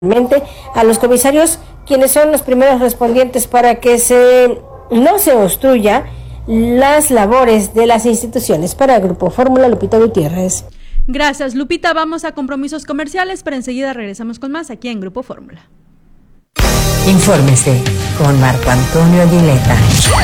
a los comisarios, quienes son los primeros respondientes para que no se obstruya las labores de las instituciones. Para el Grupo Fórmula, Lupita Gutiérrez. Gracias, Lupita. Vamos a compromisos comerciales, pero enseguida regresamos con más aquí en Grupo Fórmula. Infórmese con Marco Antonio Aguilera.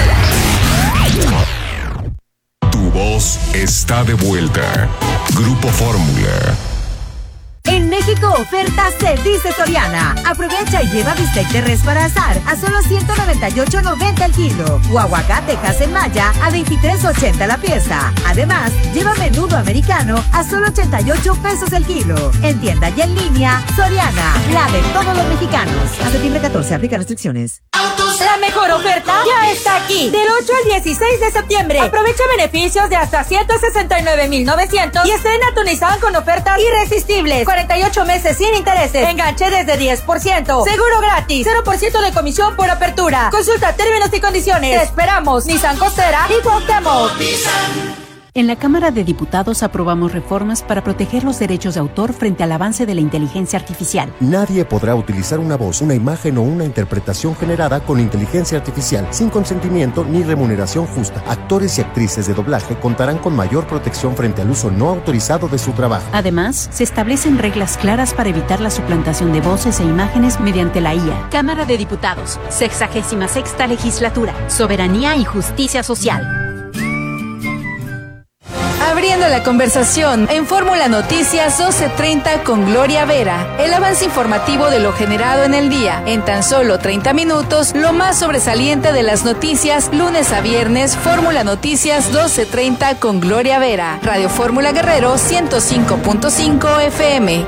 Tu voz está de vuelta. Grupo Fórmula. En México oferta se dice Soriana. Aprovecha y lleva bistec de res para asar a solo $198.90 el kilo. O aguacate en malla a $23.80 la pieza. Además, lleva menudo americano a solo 88 pesos el kilo. En tienda y en línea, Soriana, la de todos los mexicanos. A septiembre 14, aplica restricciones. La mejor oferta ya está aquí. Del 8 al 16 de septiembre. Aprovecha beneficios de hasta $169,900 y estrena tu Nissan con ofertas irresistibles. 48 meses sin intereses. Enganche desde 10%. Seguro gratis. 0% de comisión por apertura. Consulta términos y condiciones. Te esperamos. Nissan Costera y Cuauhtémoc. En la Cámara de Diputados aprobamos reformas para proteger los derechos de autor frente al avance de la inteligencia artificial. Nadie podrá utilizar una voz, una imagen o una interpretación generada con inteligencia artificial sin consentimiento ni remuneración justa. Actores y actrices de doblaje contarán con mayor protección frente al uso no autorizado de su trabajo. Además, se establecen reglas claras para evitar la suplantación de voces e imágenes mediante la IA. Cámara de Diputados, 66ª Legislatura, Soberanía y Justicia Social. Abriendo la conversación en Fórmula Noticias 12:30 con Gloria Vera. El avance informativo de lo generado en el día. En tan solo 30 minutos, lo más sobresaliente de las noticias, lunes a viernes, Fórmula Noticias 12:30 con Gloria Vera. Radio Fórmula Guerrero 105.5 FM.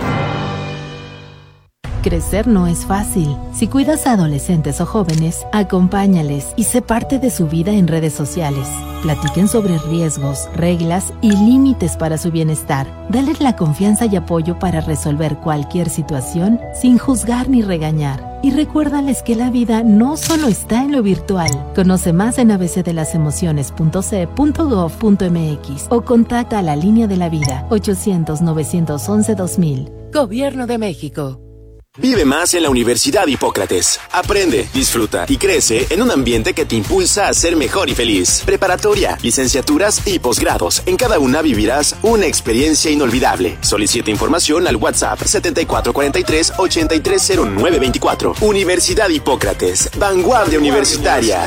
Crecer no es fácil. Si cuidas a adolescentes o jóvenes, acompáñales y sé parte de su vida en redes sociales. Platiquen sobre riesgos, reglas y límites para su bienestar. Dales la confianza y apoyo para resolver cualquier situación sin juzgar ni regañar. Y recuérdales que la vida no solo está en lo virtual. Conoce más en abcdelasemociones.ce.gov.mx o contacta a la Línea de la Vida 800-911-2000. Gobierno de México. Vive más en la Universidad Hipócrates. Aprende, disfruta y crece en un ambiente que te impulsa a ser mejor y feliz. Preparatoria, licenciaturas y posgrados. En cada una vivirás una experiencia inolvidable. Solicita información al WhatsApp 7443-830924. Universidad Hipócrates. Vanguardia universitaria.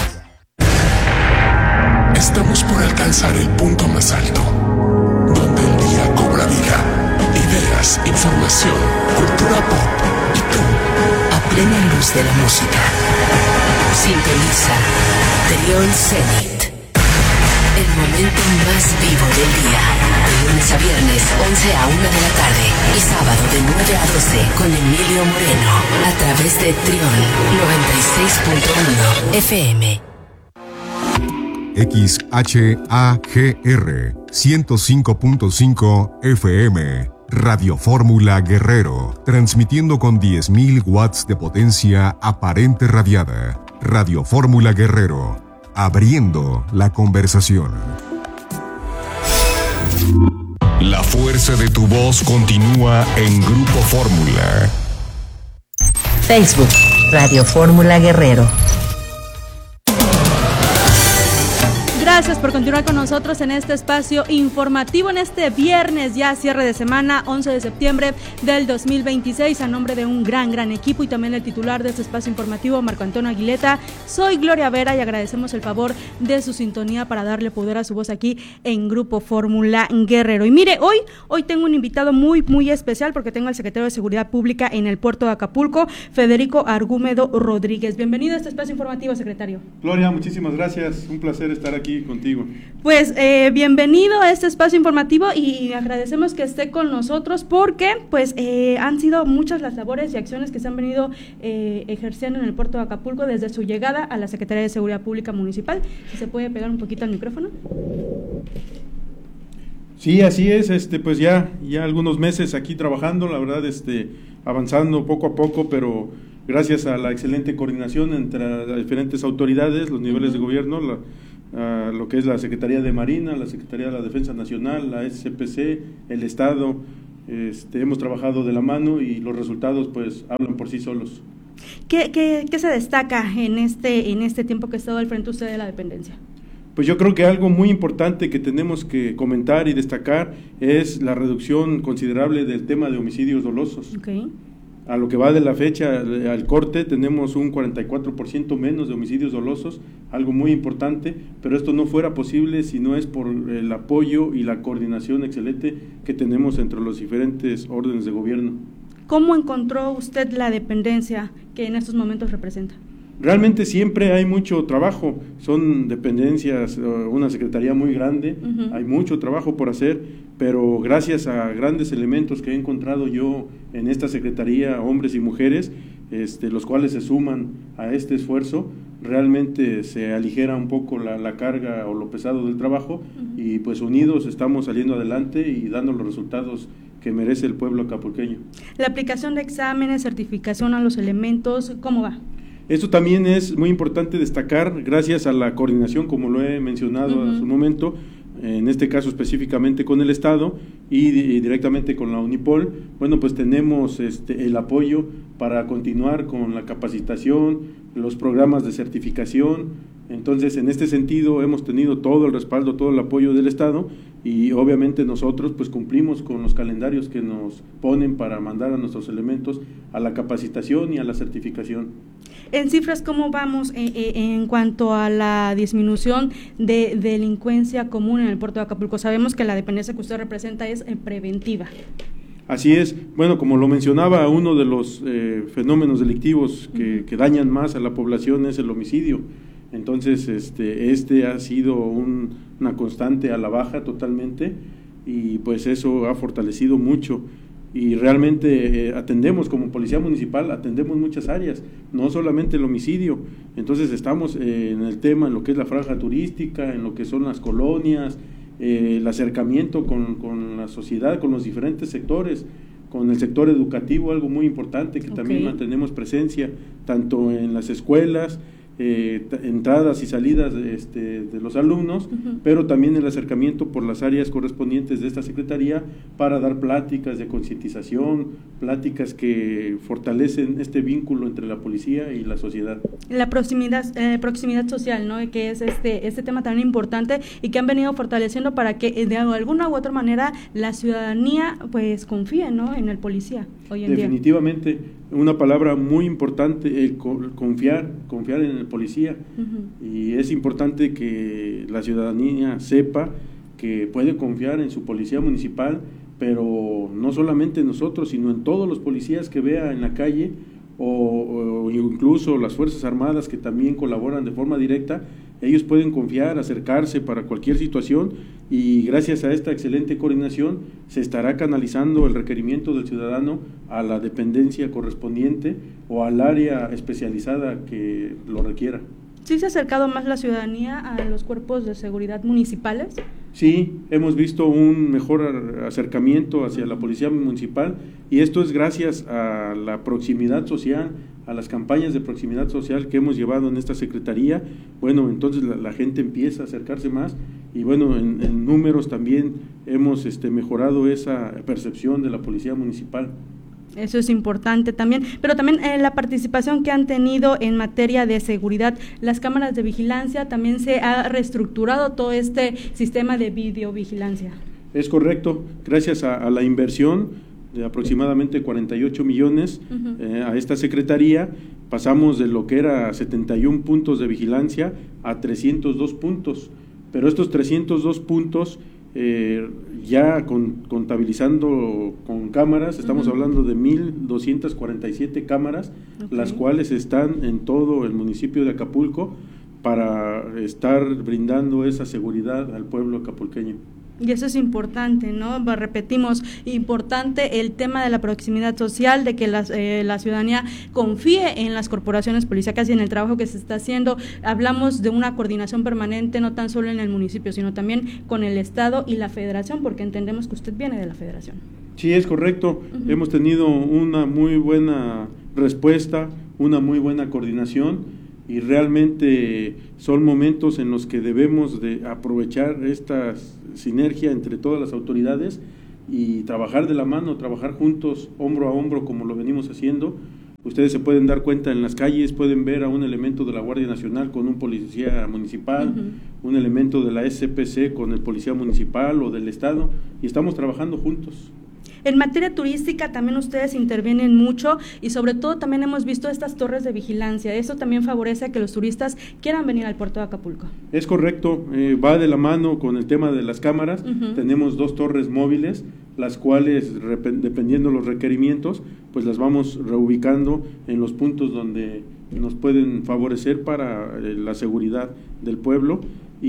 Estamos por alcanzar el punto más alto, donde el día cobra vida. Ideas, información, cultura pop y tú, a plena luz de la música. Sintoniza Trión Zenit. El momento más vivo del día. De lunes a viernes, 11 a 1 de la tarde. Y sábado de 9 a 12 con Emilio Moreno. A través de Trión 96.1 FM. XHAGR 105.5 FM. Radio Fórmula Guerrero, transmitiendo con 10.000 watts de potencia aparente radiada. Radio Fórmula Guerrero, abriendo la conversación. La fuerza de tu voz continúa en Grupo Fórmula. Facebook, Radio Fórmula Guerrero. Gracias por continuar con nosotros en este espacio informativo en este viernes, ya cierre de semana, 11 de septiembre del 2026. A nombre de un gran equipo y también el titular de este espacio informativo, Marco Antonio Aguilera, soy Gloria Vera y agradecemos el favor de su sintonía para darle poder a su voz aquí en Grupo Fórmula Guerrero. Y mire, hoy tengo un invitado muy especial porque tengo al secretario de Seguridad Pública en el puerto de Acapulco, Federico Argúmedo Rodríguez. Bienvenido a este espacio informativo, secretario. Gloria, muchísimas gracias. Un placer estar aquí contigo. Pues bienvenido a este espacio informativo y agradecemos que esté con nosotros porque pues han sido muchas las labores y acciones que se han venido ejerciendo en el puerto de Acapulco desde su llegada a la Secretaría de Seguridad Pública Municipal. Si se puede pegar un poquito al micrófono. Sí, así es, pues ya algunos meses aquí trabajando, la verdad, avanzando poco a poco, pero gracias a la excelente coordinación entre las diferentes autoridades, los niveles de gobierno, lo que es la Secretaría de Marina, la Secretaría de la Defensa Nacional, la SCPC, el Estado, hemos trabajado de la mano y los resultados pues hablan por sí solos. ¿Qué se destaca en este tiempo que ha estado al frente usted de la dependencia? Pues yo creo que algo muy importante que tenemos que comentar y destacar es la reducción considerable del tema de homicidios dolosos. Okay. A lo que va de la fecha al corte tenemos un 44% menos de homicidios dolosos, algo muy importante, pero esto no fuera posible si no es por el apoyo y la coordinación excelente que tenemos entre los diferentes órdenes de gobierno. ¿Cómo encontró usted la dependencia que en estos momentos representa? Realmente siempre hay mucho trabajo, son dependencias, una secretaría muy grande, hay mucho trabajo por hacer, pero gracias a grandes elementos que he encontrado yo en esta secretaría, hombres y mujeres, los cuales se suman a este esfuerzo, realmente se aligera un poco la carga o lo pesado del trabajo y pues unidos estamos saliendo adelante y dando los resultados que merece el pueblo acapulqueño. La aplicación de exámenes, certificación a los elementos, ¿cómo va? Esto también es muy importante destacar, gracias a la coordinación, como lo he mencionado hace un momento, en este caso específicamente con el Estado y directamente con la Unipol. Bueno, pues tenemos el apoyo para continuar con la capacitación, los programas de certificación. Entonces, en este sentido, hemos tenido todo el respaldo, todo el apoyo del Estado y obviamente nosotros pues cumplimos con los calendarios que nos ponen para mandar a nuestros elementos a la capacitación y a la certificación. En cifras, ¿cómo vamos en cuanto a la disminución de delincuencia común en el puerto de Acapulco? Sabemos que la dependencia que usted representa es preventiva. Así es. Bueno, como lo mencionaba, uno de los fenómenos delictivos que dañan más a la población es el homicidio. Entonces, este ha sido una constante a la baja totalmente y pues eso ha fortalecido mucho. Y realmente atendemos como Policía Municipal, atendemos muchas áreas, no solamente el homicidio. Entonces estamos en el tema, en lo que es la franja turística, en lo que son las colonias, el acercamiento con la sociedad, con los diferentes sectores, con el sector educativo, algo muy importante que también mantenemos presencia, tanto en las escuelas, entradas y salidas de los alumnos, pero también el acercamiento por las áreas correspondientes de esta Secretaría para dar pláticas de concientización, pláticas que fortalecen este vínculo entre la policía y la sociedad. La proximidad social, ¿no? Que es este tema tan importante y que han venido fortaleciendo para que de alguna u otra manera la ciudadanía pues confíe, ¿no?, en el policía hoy en día. Definitivamente, una palabra muy importante, el confiar en el policía, y es importante que la ciudadanía sepa que puede confiar en su policía municipal, pero no solamente nosotros, sino en todos los policías que vea en la calle o incluso las Fuerzas Armadas que también colaboran de forma directa. Ellos pueden confiar, acercarse para cualquier situación y gracias a esta excelente coordinación se estará canalizando el requerimiento del ciudadano a la dependencia correspondiente o al área especializada que lo requiera. ¿Sí se ha acercado más la ciudadanía a los cuerpos de seguridad municipales? Sí, hemos visto un mejor acercamiento hacia la policía municipal y esto es gracias a la proximidad social, a las campañas de proximidad social que hemos llevado en esta secretaría. Bueno, entonces la gente empieza a acercarse más y bueno, en números también hemos mejorado esa percepción de la policía municipal. Eso es importante también, pero también la participación que han tenido en materia de seguridad, las cámaras de vigilancia, también se ha reestructurado todo este sistema de videovigilancia. Es correcto, gracias a la inversión de aproximadamente 48 millones a esta secretaría, pasamos de lo que era 71 puntos de vigilancia a 302 puntos, pero estos 302 puntos ya contabilizando con cámaras, estamos hablando de 1,247 cámaras, las cuales están en todo el municipio de Acapulco para estar brindando esa seguridad al pueblo acapulqueño. Y eso es importante, ¿no? Repetimos, importante el tema de la proximidad social, de que la ciudadanía confíe en las corporaciones policíacas y en el trabajo que se está haciendo. Hablamos de una coordinación permanente, no tan solo en el municipio, sino también con el Estado y la Federación, porque entendemos que usted viene de la Federación. Sí, es correcto. Hemos tenido una muy buena respuesta, una muy buena coordinación, y realmente son momentos en los que debemos de aprovechar esta sinergia entre todas las autoridades y trabajar de la mano, trabajar juntos, hombro a hombro, como lo venimos haciendo. Ustedes se pueden dar cuenta en las calles, pueden ver a un elemento de la Guardia Nacional con un policía municipal, un elemento de la SPC con el policía municipal o del Estado, y estamos trabajando juntos. En materia turística también ustedes intervienen mucho y sobre todo también hemos visto estas torres de vigilancia. Eso también favorece a que los turistas quieran venir al puerto de Acapulco. Es correcto, va de la mano con el tema de las cámaras. Tenemos 2 torres móviles, las cuales, dependiendo los requerimientos, pues las vamos reubicando en los puntos donde nos pueden favorecer para la seguridad del pueblo.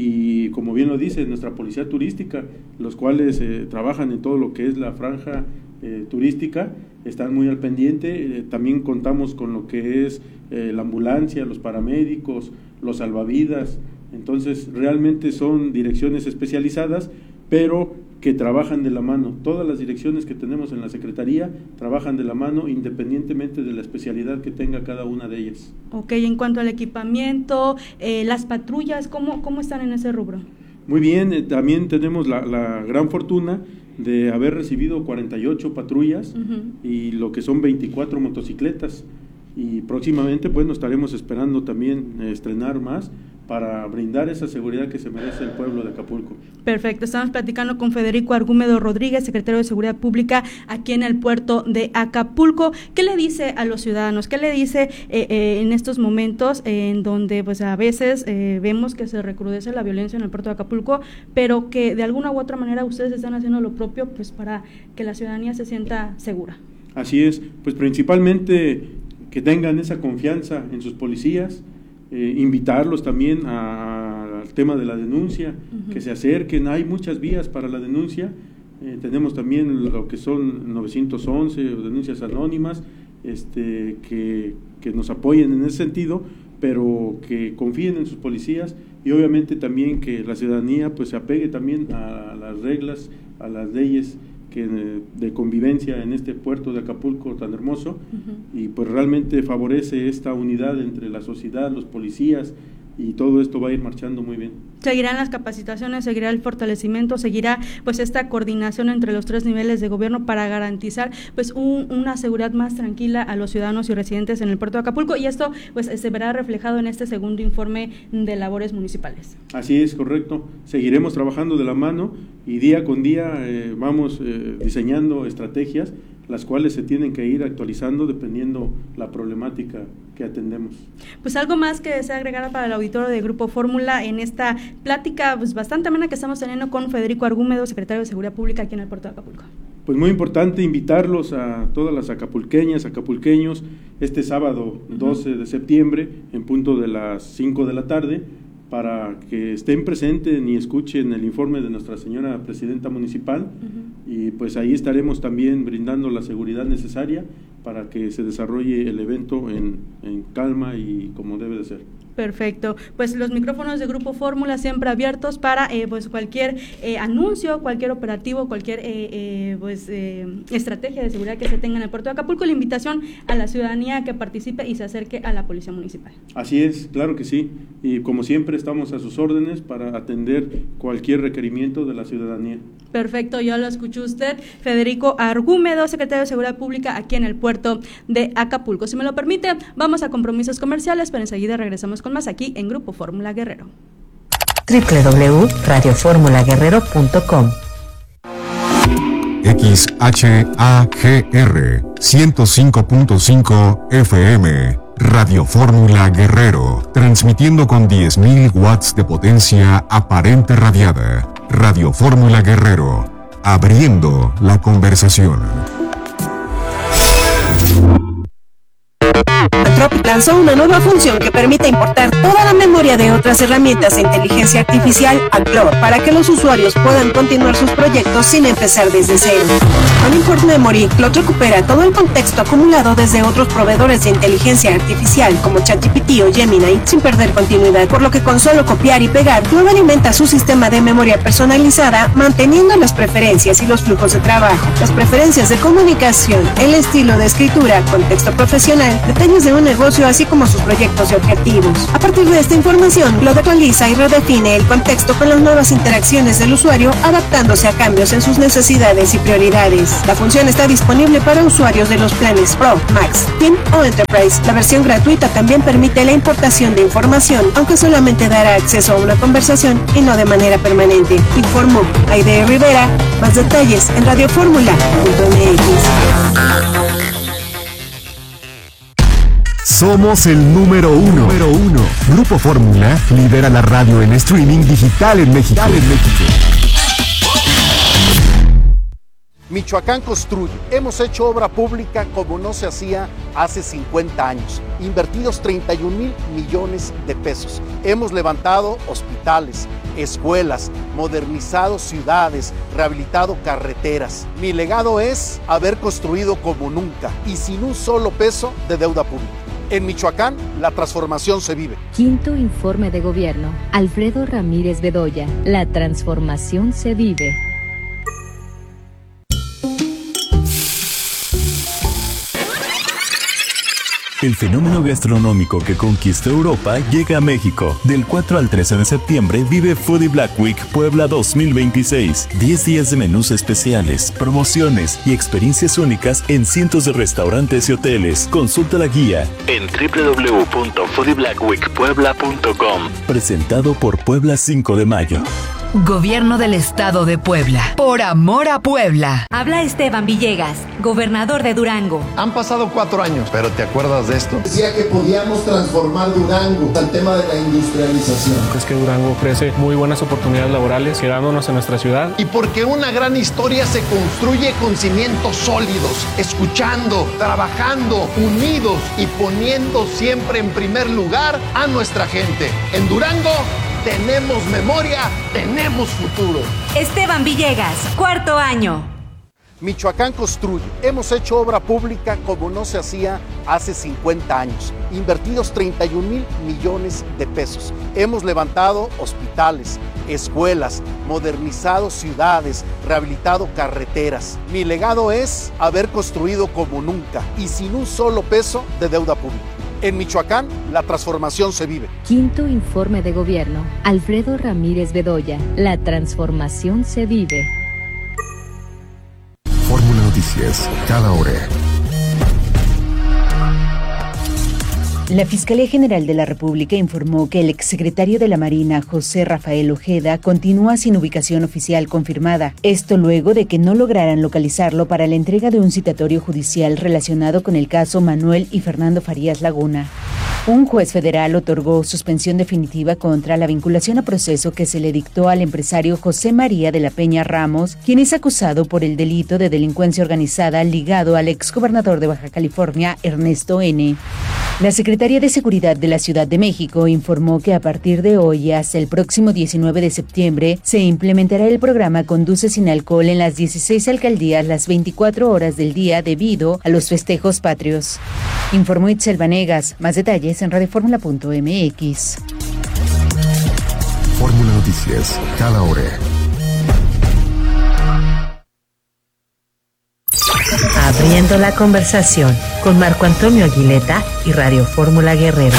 Y como bien lo dice nuestra policía turística, los cuales trabajan en todo lo que es la franja turística, están muy al pendiente. También contamos con lo que es la ambulancia, los paramédicos, los salvavidas. Entonces realmente son direcciones especializadas, pero que trabajan de la mano. Todas las direcciones que tenemos en la Secretaría trabajan de la mano independientemente de la especialidad que tenga cada una de ellas. Ok, en cuanto al equipamiento, las patrullas, ¿cómo están en ese rubro? Muy bien, también tenemos la gran fortuna de haber recibido 48 patrullas y lo que son 24 motocicletas. Y próximamente pues nos estaremos esperando también estrenar más para brindar esa seguridad que se merece el pueblo de Acapulco. Perfecto, estamos platicando con Federico Argúmedo Rodríguez, secretario de Seguridad Pública aquí en el puerto de Acapulco. ¿Qué le dice a los ciudadanos? ¿Qué le dice en estos momentos en donde pues a veces vemos que se recrudece la violencia en el puerto de Acapulco, pero que de alguna u otra manera ustedes están haciendo lo propio pues para que la ciudadanía se sienta segura? Así es, pues principalmente que tengan esa confianza en sus policías, invitarlos también al tema de la denuncia, que se acerquen. Hay muchas vías para la denuncia, tenemos también lo que son 911 o denuncias anónimas, que nos apoyen en ese sentido, pero que confíen en sus policías, y obviamente también que la ciudadanía pues se apegue también a las reglas, a las leyes de convivencia en este puerto de Acapulco tan hermoso, y pues realmente favorece esta unidad entre la sociedad, los policías, y todo esto va a ir marchando muy bien. Seguirán las capacitaciones, seguirá el fortalecimiento, seguirá pues esta coordinación entre los 3 niveles de gobierno para garantizar pues una seguridad más tranquila a los ciudadanos y residentes en el puerto de Acapulco, y esto pues se verá reflejado en este segundo informe de labores municipales. Así es, correcto. Seguiremos trabajando de la mano y día con día vamos diseñando estrategias, las cuales se tienen que ir actualizando dependiendo la problemática que atendemos. Pues algo más que desea agregar para el auditorio de Grupo Fórmula en esta plática pues bastante amena que estamos teniendo con Federico Argúmedo, secretario de Seguridad Pública aquí en el puerto de Acapulco. Pues muy importante invitarlos a todas las acapulqueñas, acapulqueños, este sábado 12 de septiembre en punto de las 5 de la tarde, para que estén presentes y escuchen el informe de nuestra señora presidenta municipal, y pues ahí estaremos también brindando la seguridad necesaria para que se desarrolle el evento en calma y como debe de ser. Perfecto, pues los micrófonos de Grupo Fórmula siempre abiertos para pues cualquier anuncio, cualquier operativo, cualquier estrategia de seguridad que se tenga en el puerto de Acapulco. La invitación a la ciudadanía a que participe y se acerque a la Policía Municipal. Así es, claro que sí, y como siempre estamos a sus órdenes para atender cualquier requerimiento de la ciudadanía. Perfecto, yo lo escucho usted, Federico Argúmedo, secretario de Seguridad Pública aquí en el puerto de Acapulco. Si me lo permite, vamos a compromisos comerciales, pero enseguida regresamos con más aquí en Grupo Fórmula Guerrero. www.radioformulaguerrero.com XHAGR 105.5 FM Radio Fórmula Guerrero, transmitiendo con 10.000 watts de potencia aparente radiada. Radio Fórmula Guerrero, abriendo la conversación. Anthropic lanzó una nueva función que permite importar toda la memoria de otras herramientas de inteligencia artificial a Cloud para que los usuarios puedan continuar sus proyectos sin empezar desde cero. Con Import Memory, Cloud recupera todo el contexto acumulado desde otros proveedores de inteligencia artificial como ChatGPT o Gemini sin perder continuidad, por lo que con solo copiar y pegar, Cloud alimenta su sistema de memoria personalizada manteniendo las preferencias y los flujos de trabajo, las preferencias de comunicación, el estilo de escritura, contexto profesional, detalles de una negocio, así como sus proyectos y objetivos. A partir de esta información, Globo actualiza y redefine el contexto con las nuevas interacciones del usuario, adaptándose a cambios en sus necesidades y prioridades. La función está disponible para usuarios de los planes Pro, Max, Team o Enterprise. La versión gratuita también permite la importación de información, aunque solamente dará acceso a una conversación y no de manera permanente. Informó Aide Rivera. Más detalles en radioformula.mx. Somos el número uno. Grupo Fórmula lidera la radio en streaming digital en México. Michoacán construye. Hemos hecho obra pública como no se hacía hace 50 años. Invertidos 31,000 millones de pesos. Hemos levantado hospitales, escuelas, modernizado ciudades, rehabilitado carreteras. Mi legado es haber construido como nunca y sin un solo peso de deuda pública. En Michoacán, la transformación se vive. Quinto informe de gobierno. Alfredo Ramírez Bedoya. La transformación se vive. El fenómeno gastronómico que conquistó Europa llega a México. Del 4 al 13 de septiembre vive Foodie Black Week Puebla 2026. 10 días de menús especiales, promociones y experiencias únicas en cientos de restaurantes y hoteles. Consulta la guía en www.foodieblackweekpuebla.com. Presentado por Puebla 5 de Mayo. Gobierno del Estado de Puebla. Por amor a Puebla. Habla Esteban Villegas, gobernador de Durango. Han pasado 4 años, pero ¿te acuerdas de esto? Decía que podíamos transformar Durango al tema de la industrialización. Es que Durango ofrece muy buenas oportunidades laborales, quedándonos en nuestra ciudad. Y porque una gran historia se construye con cimientos sólidos, escuchando, trabajando, unidos y poniendo siempre en primer lugar a nuestra gente. En Durango tenemos memoria, tenemos futuro. Esteban Villegas, 4º año. Michoacán construye. Hemos hecho obra pública como no se hacía hace 50 años. Invertidos 31,000 millones de pesos. Hemos levantado hospitales, escuelas, modernizado ciudades, rehabilitado carreteras. Mi legado es haber construido como nunca y sin un solo peso de deuda pública. En Michoacán, la transformación se vive. Quinto informe de gobierno. Alfredo Ramírez Bedoya. La transformación se vive. Fórmula Noticias, cada hora. La Fiscalía General de la República informó que el exsecretario de la Marina, José Rafael Ojeda, continúa sin ubicación oficial confirmada. Esto luego de que no lograran localizarlo para la entrega de un citatorio judicial relacionado con el caso Manuel y Fernando Farías Laguna. Un juez federal otorgó suspensión definitiva contra la vinculación a proceso que se le dictó al empresario José María de la Peña Ramos, quien es acusado por el delito de delincuencia organizada ligado al exgobernador de Baja California, Ernesto N. La Secretaría de Seguridad de la Ciudad de México informó que a partir de hoy hasta el próximo 19 de septiembre se implementará el programa Conduce sin alcohol en las 16 alcaldías las 24 horas del día debido a los festejos patrios. Informó Itzel Vanegas. Más detalles en radioformula.mx. Fórmula Noticias, cada hora. Abriendo la conversación con Marco Antonio Aguileta y Radio Fórmula Guerrero.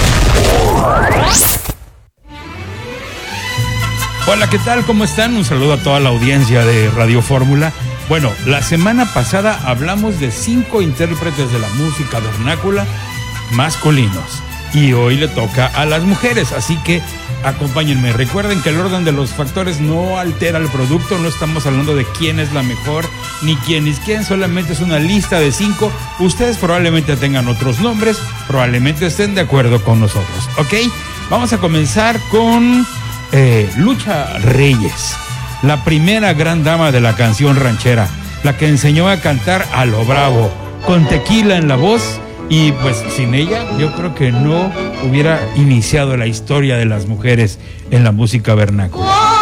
Hola, ¿qué tal? ¿Cómo están? Un saludo a toda la audiencia de Radio Fórmula. Bueno, la semana pasada hablamos de 5 intérpretes de la música vernácula masculinos y hoy le toca a las mujeres, así que acompáñenme. Recuerden que el orden de los factores no altera el producto, no estamos hablando de quién es la mejor, ni quién es quién, solamente es una lista de 5. Ustedes probablemente tengan otros nombres, probablemente estén de acuerdo con nosotros, ¿ok? Vamos a comenzar con Lucha Reyes, la primera gran dama de la canción ranchera, la que enseñó a cantar a lo bravo, con tequila en la voz. Y pues sin ella yo creo que no hubiera iniciado la historia de las mujeres en la música vernácula.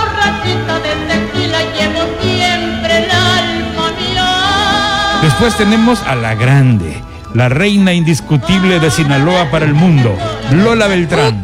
Después tenemos a la grande, la reina indiscutible de Sinaloa para el mundo, Lola Beltrán.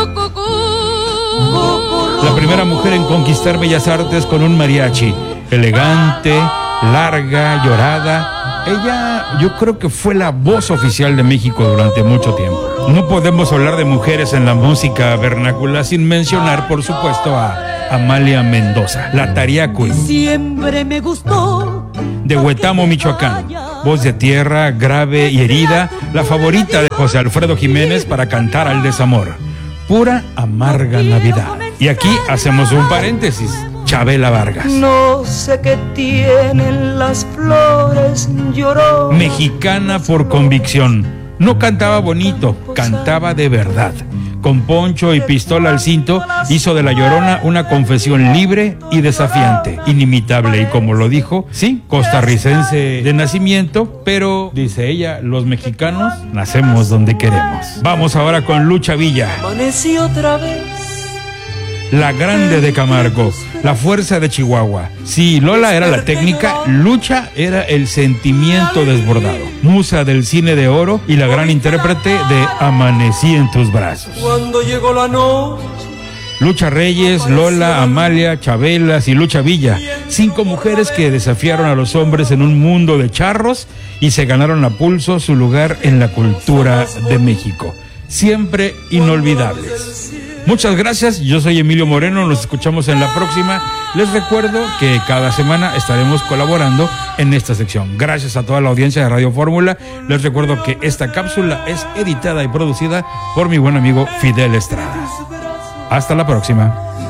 La primera mujer en conquistar Bellas Artes con un mariachi, elegante, larga, llorada. Ella, yo creo que fue la voz oficial de México durante mucho tiempo. No podemos hablar de mujeres en la música vernácula sin mencionar, por supuesto, a Amalia Mendoza, la Tariacui. Siempre me gustó. De Huetamo, Michoacán. Voz de tierra, grave y herida, la favorita de José Alfredo Jiménez para cantar al desamor. Pura amarga Navidad. Y aquí hacemos un paréntesis. Chabela Vargas. No sé qué tienen las flores, lloró. Mexicana por convicción. No cantaba bonito, cantaba de verdad. Con poncho y pistola al cinto, hizo de La Llorona una confesión libre y desafiante, inimitable y, como lo dijo, sí, costarricense de nacimiento, pero, dice ella, los mexicanos nacemos donde queremos. Vamos ahora con Lucha Villa. Amanecí otra vez. La grande de Camargo, la fuerza de Chihuahua. Sí, Lola era la técnica, Lucha era el sentimiento desbordado. Musa del cine de oro y la gran intérprete de Amanecí en tus brazos. Cuando llegó la noche. Lucha Reyes, Lola, Amalia, Chabelas y Lucha Villa. 5 mujeres que desafiaron a los hombres en un mundo de charros y se ganaron a pulso su lugar en la cultura de México. Siempre inolvidables. Muchas gracias, yo soy Emilio Moreno, nos escuchamos en la próxima. Les recuerdo que cada semana estaremos colaborando en esta sección. Gracias a toda la audiencia de Radio Fórmula. Les recuerdo que esta cápsula es editada y producida por mi buen amigo Fidel Estrada. Hasta la próxima.